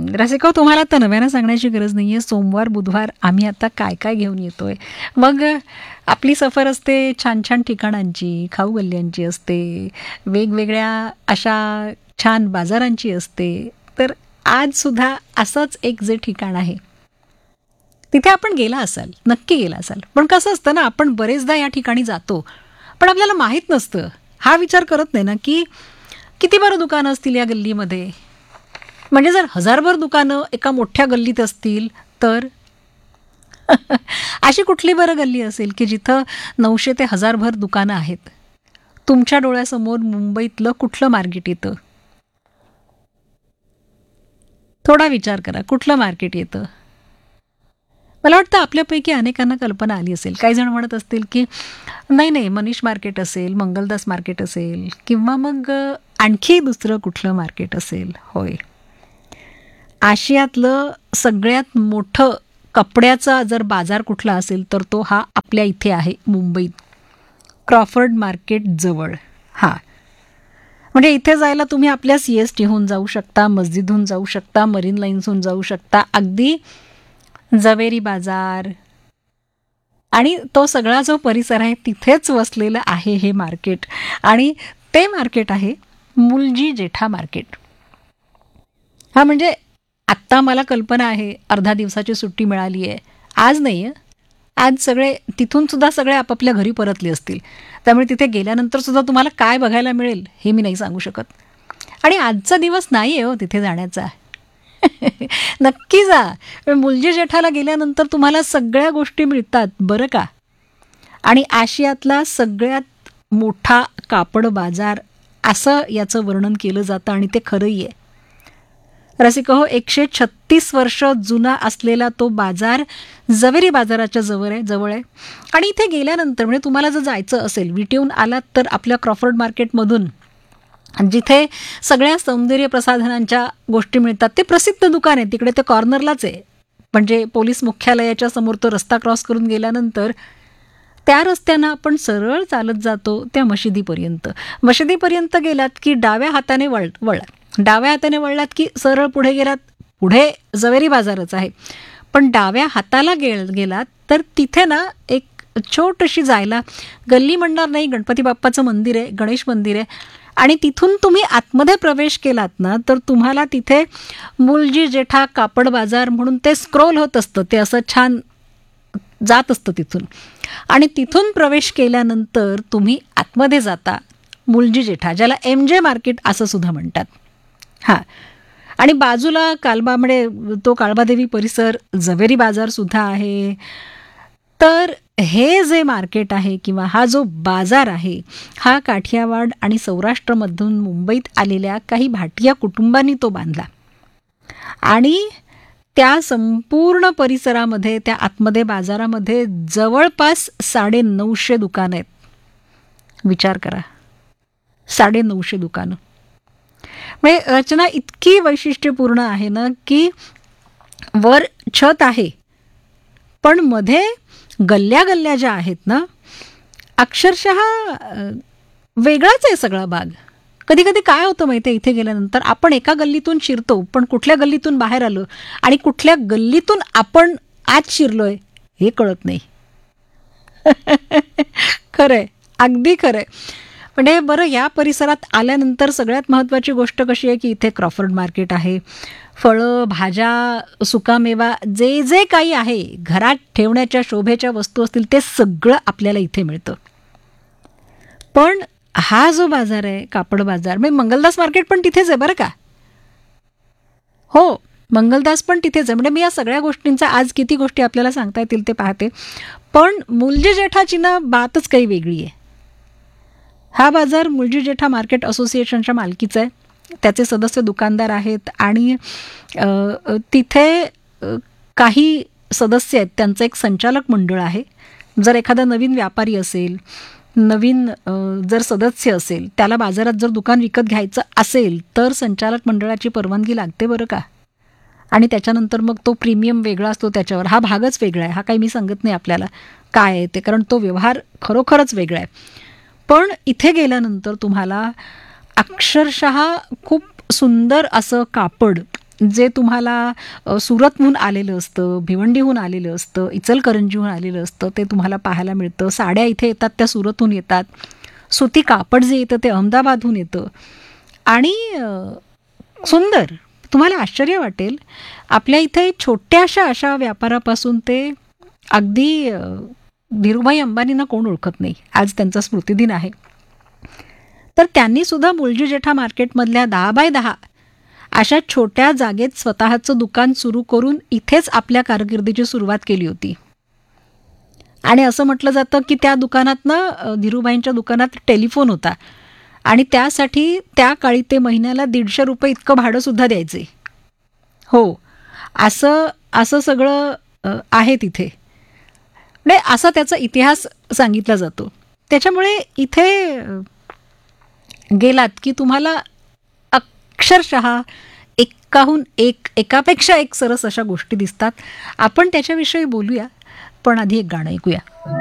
रसिका, तुम्हाला आता नव्यानं सांगण्याची गरज नाही आहे. सोमवार बुधवार आम्ही आता काय काय घेऊन येतोय. मग आपली सफर असते छान छान ठिकाणांची, खाऊ गल्ल्यांची असते, वेगवेगळ्या अशा छान बाजारांची असते. तर आज सुद्धा असंच एक जे ठिकाण आहे तिथे आपण गेला असाल, नक्की गेला असाल. पण कसं असतं ना, आपण बरेचदा या ठिकाणी जातो पण आपल्याला माहीत नसतं, हा विचार करत नाही ना की किती बरं दुकानं असतील या गल्लीमध्ये. म्हणजे जर हजारभर दुकानं एका मोठ्या गल्लीत असतील तर अशी कुठली बरं गल्ली असेल की जिथं 900 ते 1000भर दुकानं आहेत. तुमच्या डोळ्यासमोर मुंबईतलं कुठलं मार्केट येतं? थोडा विचार करा, कुठलं मार्केट येतं? मला वाटतं आपल्यापैकी अनेकांना कल्पना आली असेल. काही जण म्हणत असतील की नाही नाही, मनीष मार्केट असेल, मंगलदास मार्केट असेल, किंवा मग आणखी दुसरं कुठलं मार्केट असेल. होय, आशियातलं सगळ्यात मोठं कपड्याचा जर बाजार कुठला असेल तर तो हा आपल्या इथे आहे, मुंबईत, क्रॉफर्ड मार्केट जवळ. हा म्हणजे इथे जायला तुम्ही आपल्या CST होऊन जाऊ शकता, मस्जिदहून जाऊ शकता, मरीन लाईन्सहून जाऊ शकता, अगदी जवेरी बाजार आणि तो सगळा जो परिसर आहे तिथेच वसलेलं आहे हे मार्केट. आणि ते मार्केट आहे मुलजी जेठा मार्केट. हा म्हणजे आत्ता मला कल्पना आहे अर्धा दिवसाची सुट्टी मिळाली आहे, आज नाही आहे, आज सगळे तिथून सुद्धा सगळे आपापल्या घरी परतले असतील. त्यामुळे तिथे गेल्यानंतर सुद्धा तुम्हाला काय बघायला मिळेल हे मी नाही सांगू शकत. आणि आजचा दिवस नाही आहे हो तिथे जाण्याचा. नक्की जा. मुलजी जेठाला गेल्यानंतर तुम्हाला सगळ्या गोष्टी मिळतात बरं का. आणि आशियातला सगळ्यात मोठा कापड बाजार असं याचं वर्णन केलं जातं आणि ते खरंही आहे. रसिका हो, 136 वर्ष जुना असलेला तो बाजार जवेरी बाजाराच्या जवळ आहे. आणि इथे गेल्यानंतर म्हणजे तुम्हाला जर जायचं असेल, विटीहून आलात तर आपल्या क्रॉफर्ड मार्केटमधून जिथे सगळ्या सौंदर्य प्रसाधनांच्या गोष्टी मिळतात, ते प्रसिद्ध दुकान आहे तिकडे, ते कॉर्नरलाच आहे. म्हणजे पोलीस मुख्यालयाच्या समोर तो रस्ता क्रॉस करून गेल्यानंतर त्या रस्त्यानं आपण सरळ चालत जातो त्या मशिदीपर्यंत. मशिदीपर्यंत गेलात की डाव्या हाताने डाव्या हाताने वळलात की सरळ पुढे गेलात, पुढे जवेरी बाजारच आहे. पण डाव्या हाताला गेलात तर तिथे ना एक छोटीशी जायला गल्ली म्हणणार नाही, गणपती बाप्पाचं मंदिर आहे, गणेश मंदिर आहे. आणि तिथून तुम्ही आतमध्ये प्रवेश केलात ना तर तुम्हाला तिथे मुलजी जेठा कापड बाजार म्हणून ते स्क्रोल होत असतं, ते असं छान जात असतं तिथून. आणि तिथून प्रवेश केल्यानंतर तुम्ही आतमध्ये जाता मुलजी जेठा, ज्याला MJ मार्केट असं सुद्धा म्हणतात. हां, आणि बाजूला म्हणजे तो काळबादेवी परिसर, जवेरी बाजार सुद्धा आहे. तर हे जे मार्केट आहे किंवा हा जो बाजार आहे हा काठियावाड आणि सौराष्ट्रमधून मुंबईत आलेल्या काही भाटिया कुटुंबांनी तो बांधला. आणि त्या संपूर्ण परिसरामध्ये, त्या आतमध्ये बाजारामध्ये जवळपास 950 दुकानं आहेत. विचार करा, 950 दुकानं. म्हणजे रचना इतकी वैशिष्ट्यपूर्ण आहे ना की वर छत आहे पण मध्ये गल्ल्या गल्ल्या ज्या आहेत ना, अक्षरशः वेगळाच आहे सगळा भाग. कधी कधी काय होतं माहिती आहे, इथे गेल्यानंतर आपण एका गल्लीतून शिरतो पण कुठल्या गल्लीतून बाहेर आलो आणि कुठल्या गल्लीतून आपण आत शिरलोय हे कळत नाही. खरंय, अगदी खरंय. म्हणजे बरं, या परिसरात आल्यानंतर सगळ्यात महत्त्वाची गोष्ट कशी आहे की इथे क्रॉफर्ड मार्केट आहे. फळं, भाज्या, सुकामेवा, जे जे काही आहे घरात ठेवण्याच्या शोभेच्या वस्तू असतील ते सगळं आपल्याला इथे मिळतं. पण हा जो बाजार आहे कापड बाजार, म्हणजे मंगलदास मार्केट पण तिथेच आहे बरं का. हो, मंगलदास पण तिथेच आहे. म्हणजे मी या सगळ्या गोष्टींचा आज किती गोष्टी आपल्याला सांगता येतील ते पाहते. पण मुलजी जेठाची ना बातच काही वेगळी आहे. हा बाजार मुलजी जेठा मार्केट असोसिएशनच्या मालकीचा आहे. त्याचे सदस्य दुकानदार आहेत आणि तिथे काही सदस्य आहेत, त्यांचं एक संचालक मंडळ आहे. जर एखादा नवीन व्यापारी असेल, नवीन जर सदस्य असेल, त्याला बाजारात जर दुकान विकत घ्यायचं असेल तर संचालक मंडळाची परवानगी लागते बरं का. आणि त्याच्यानंतर मग तो प्रीमियम वेगळा असतो त्याच्यावर. हा भागच वेगळा आहे, हा काही मी सांगत नाही आपल्याला काय आहे ते, कारण तो व्यवहार खरोखरच वेगळा आहे. पण इथे गेल्यानंतर तुम्हाला अक्षरशः खूप सुंदर असं कापड जे तुम्हाला सुरतहून आलेलं असतं, भिवंडीहून आलेलं असतं, इचलकरंजीहून आलेलं असतं ते तुम्हाला पाहायला मिळतं. साड्या इथे येतात त्या सुरतहून येतात. सुती कापड जे येतं ते अहमदाबादहून येतं. आणि सुंदर, तुम्हाला आश्चर्य वाटेल, आपल्या इथे छोट्याशा अशा व्यापारापासून ते अगदी धीरूभाई अंबानींना कोण ओळखत नाही. आज त्यांचा स्मृतिदिन आहे. तर त्यांनी सुद्धा मुलजी जेठा मार्केटमधल्या 10x10 अशा छोट्या जागेत स्वतःचं दुकान सुरू करून इथेच आपल्या कारकिर्दीची सुरुवात केली होती. आणि असं म्हटलं जातं की त्या दुकानातनं धीरूभाईंच्या दुकानात टेलिफोन होता आणि त्यासाठी त्या काळी ते महिन्याला ₹150 इतकं भाडं सुद्धा द्यायचे. हो, असं असं सगळं आहे तिथे. म्हणजे असा त्याचा इतिहास सांगितला जातो. त्याच्यामुळे इथे गेलात की तुम्हाला अक्षरशः एकाहून एक, एकापेक्षा एक सरस अशा गोष्टी दिसतात. आपण त्याच्याविषयी बोलूया, पण आधी एक गाणं ऐकूया.